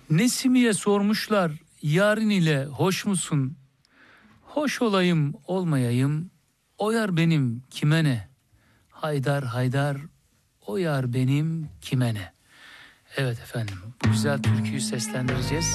Nesimiye sormuşlar, yarın ile hoş musun? Hoş olayım olmayayım, o yar benim kime ne? Haydar haydar, o yar benim kime ne? Evet efendim, bu güzel türküyü seslendireceğiz.